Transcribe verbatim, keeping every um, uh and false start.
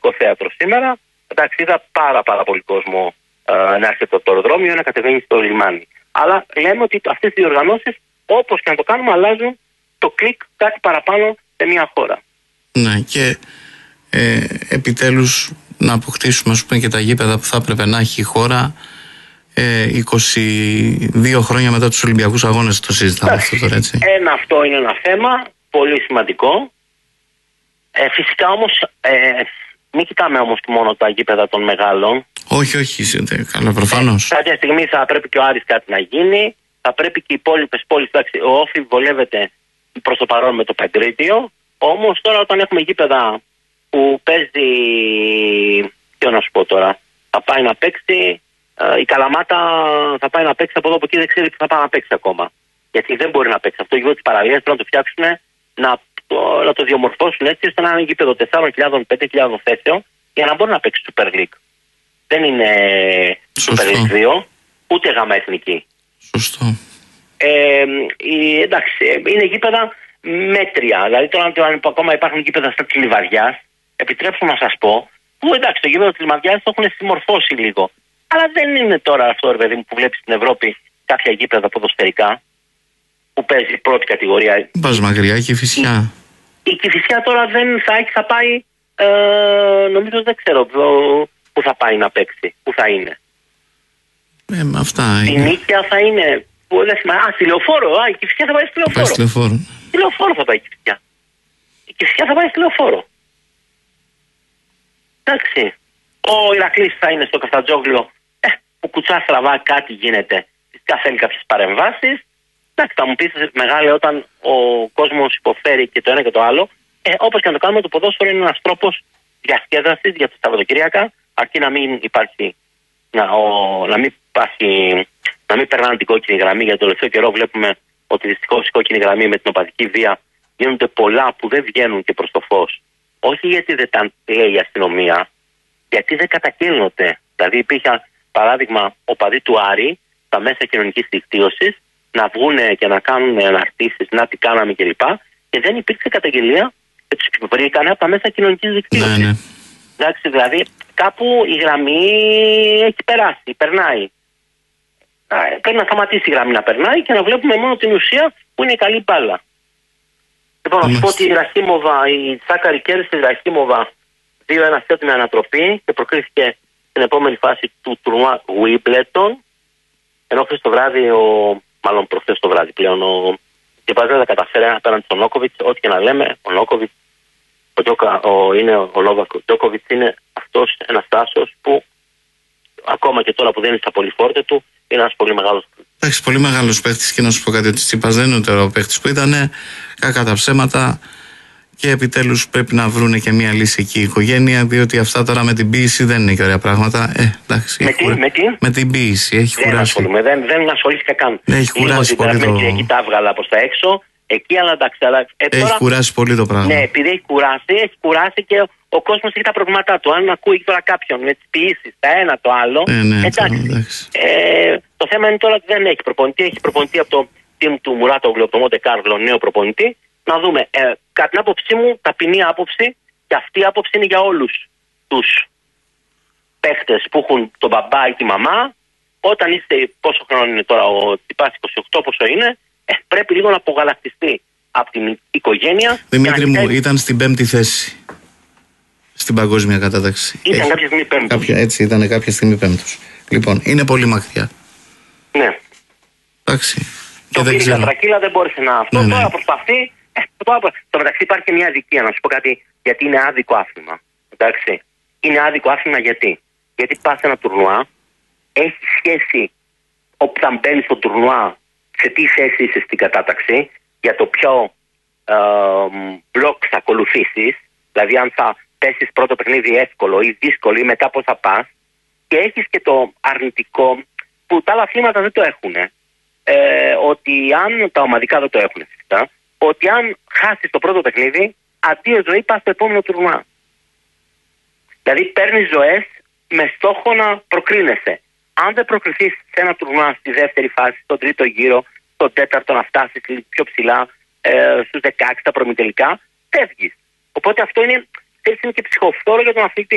ελληνικό θέατρο σήμερα. Εντάξει, είδα πάρα, πάρα πολύ κόσμο ε, να έρχεται από το αεροδρόμιο, να κατεβαίνει στο λιμάνι. Αλλά λέμε ότι αυτές οι διοργανώσεις, όπως και να το κάνουμε, αλλάζουν το κλικ κάτι παραπάνω σε μια χώρα. Ναι, και ε, επιτέλους να αποκτήσουμε, ας πούμε, και τα γήπεδα που θα έπρεπε να έχει η χώρα. Ε, είκοσι δύο χρόνια μετά τους Ολυμπιακούς Αγώνες το συζητάμε αυτό τώρα, έτσι. Ένα αυτό είναι ένα θέμα πολύ σημαντικό. Ε, φυσικά όμως ε, μην κοιτάμε όμως και μόνο τα γήπεδα των μεγάλων. Όχι, όχι, καλά, προφανώς. Ε, κάποια στιγμή θα πρέπει και ο Άρης κάτι να γίνει. Θα πρέπει και οι υπόλοιπες πόλεις. Ο Όφι βολεύεται προς το παρόν με το Παγκρίτιο. Όμως τώρα όταν έχουμε γήπεδα που παίζει, τι να σου πω τώρα, θα πάει να παίξει, η Καλαμάτα θα πάει να παίξει από εδώ από εκεί, δεν ξέρει που θα πάει να παίξει ακόμα. Γιατί δεν μπορεί να παίξει. Αυτό το γήπεδο της παραλίας πρέπει να το φτιάξουν, να το, να το διαμορφώσουν έτσι ώστε να είναι γήπεδο τεσσάρων χιλιάδων με πέντε χιλιάδων θέσεων για να μπορεί να παίξει Super League. Δεν είναι Super League δύο, ούτε γάμα εθνική. Σωστό. Ε, η, εντάξει, είναι γήπεδα μέτρια. Δηλαδή τώρα αν ακόμα υπάρχουν γήπεδα στα της Λιβαδιάς, επιτρέψτε να σας πω, που εντάξει, το γήπεδο της Λιβαδιάς το έχουν συμμορφώσει λίγο. Αλλά δεν είναι τώρα αυτό, ρε παιδί μου, που βλέπει στην Ευρώπη κάποια γήπεδα ποδοσφαιρικά που παίζει πρώτη κατηγορία. Πας μακριά, η Κηφισιά. Η, η Κηφισιά τώρα δεν θα έχει, θα πάει. Ε, νομίζω δεν ξέρω πού θα πάει να παίξει, πού θα είναι. Ε, με αυτά η Νίκαια θα είναι. Που, δεν θυμάμαι, α, στη Λεωφόρο. Α, η Κηφισιά θα πάει στη Λεωφόρο. Στη Λεωφόρο. Στη Λεωφόρο θα πάει η Κηφισιά. Η Κηφισιά θα πάει στη Λεωφόρο. Εντάξει. Ο Ηρακλής θα είναι στο Καφτατζόγλιο. Ε, που κουτσά στραβά κάτι γίνεται. Φυσικά θέλει κάποιες παρεμβάσεις. Εντάξει, θα μου πεις μεγάλε όταν ο κόσμος υποφέρει και το ένα και το άλλο. Ε, όπως και να το κάνουμε, το ποδόσφαιρο είναι ένας τρόπος διασκέδασης για τα Σαββατοκύριακα, αρκεί να μην υπάρχει, να, ο, να μην υπάρχει, να μην περνάνε την κόκκινη γραμμή. Για το τελευταίο καιρό βλέπουμε ότι δυστυχώς η κόκκινη γραμμή με την οπαδική βία γίνονται πολλά που δεν βγαίνουν και προς το φως. Όχι γιατί δεν τα λέει η αστυνομία, γιατί δεν καταγγέλνονται. Δηλαδή υπήρχε παράδειγμα οπαδοί του Άρη στα μέσα κοινωνικής δικτύωσης να βγούνε και να κάνουν αναρτήσεις, να τι κάναμε κλπ. Και δεν υπήρξε καταγγελία και τους βρήκαν από τα μέσα κοινωνικής δικτύωσης. Ναι, ναι. Εντάξει, δηλαδή κάπου η γραμμή έχει περάσει, περνάει. Πρέπει να σταματήσει η γραμμή να περνάει και να βλέπουμε μόνο την ουσία που είναι η καλή μπάλα. Λοιπόν, να σου πω ότι η Ραχίμοβα, η Τσάκαρη κέρδισε τη Ραχίμοβα δύο ένα σετ με ανατροπή και προκρίθηκε στην επόμενη φάση του τουρνουά Wimbledon. Ενώ χθες το βράδυ, ο, μάλλον προχθές το βράδυ πλέον, ο Κιπαζέ δεν καταφέρει απέναντι στον Νόκοβιτς. Ό,τι και να λέμε, ο Νόκοβιτς, ο, ο, είναι ο Νόβακ Τζόκοβιτς είναι αυτός ένας τάσος που ακόμα και τώρα που δεν είναι στα πολυφόρτε του, είναι ένας πολύ μεγάλος. Εντάξει, πολύ μεγάλος παίχτης και να σου πω κάτι, ότι Τσίπας δεν είναι τώρα ο παίχτης που ήταν, κακά τα ψέματα. Και επιτέλους πρέπει να βρούνε και μια λύση εκεί η οικογένεια, διότι αυτά τώρα με την ποίηση δεν είναι και ωραία πράγματα. Ε, εντάξει, με, τι, χουρα... με, τι? με την ποίηση, έχει δεν κουράσει. Ασχολούμαι, δεν, δεν ασχολήθηκα καν. Ναι, έχει κουράσει πολύ το πράγμα. Εκεί τα έβγαλα προς τα έξω, εκεί αλλά εντάξει. Αλλά, ε, έχει τώρα, κουράσει πολύ το πράγμα. Ναι, επειδή έχει κουράσει, έχει κουράσει και ο κόσμος έχει τα προβλήματά του. Αν ακούει τώρα κάποιον με τις ποιήσεις, τα ένα το άλλο. Ναι, ναι, εντάξει. το, εντάξει. Ε, το θέμα είναι τώρα ότι δεν έχει προπονητή. Έχει προπονητή από το team του Μουράτογλου, από το Μοντε Κάρλο, νέο προπονητή. Να δούμε. Ε, κατά την άποψή μου, ταπεινή άποψη, και αυτή η άποψη είναι για όλους τους παίχτες που έχουν τον μπαμπά ή τη μαμά. Όταν είστε, πόσο χρόνο είναι τώρα ο Τσιπάς, είκοσι οκτώ πόσο είναι, ε, πρέπει λίγο να απογαλακτιστεί από την οικογένεια. Δημήτρη μου, κάνει... ήταν στην πέμπτη θέση στην παγκόσμια κατάταξη. Ήταν Έχει... κάποια στιγμή πέμπτος. Κάποια, έτσι, ήταν κάποια στιγμή πέμπτος. Λοιπόν, είναι πολύ μακριά. Ναι. Εντάξει. Το πήρε η Κατρακύλα, δεν μπόρεσε να αυτό. Ναι, τώρα ναι. προσπαθεί. Ε, τώρα, στο μεταξύ υπάρχει και μια αδικία, να σου πω κάτι, γιατί είναι άδικο άθλημα. Εντάξει. Είναι άδικο άθλημα γιατί. Γιατί πας σε ένα τουρνουά, έχει σχέση όταν μπαίνεις στο τουρνουά σε τι θέση είσαι στην κατάταξη, για το ποιο ε, μπλοκ θα ακολουθήσεις, δηλαδή αν θα πέσεις πρώτο παιχνίδι εύκολο ή δύσκολο ή μετά πώς θα πας, και έχεις και το αρνητικό που τα άλλα αθλήματα δεν το έχουν. Ε, ότι αν τα ομαδικά δεν το έχουν φυσικά, ότι αν χάσεις το πρώτο παιχνίδι, αντίο ζωή, πας στο επόμενο τουρνουά. Δηλαδή παίρνεις ζωές με στόχο να προκρίνεσαι. Αν δεν προκριθείς σε ένα τουρνουά στη δεύτερη φάση, στον τρίτο γύρο, στον τέταρτο να φτάσεις πιο ψηλά, ε, στους δεκαέξι τα προμητελικά, φεύγεις. Οπότε αυτό είναι, είναι και ψυχοφθόρο για τον αθλητή.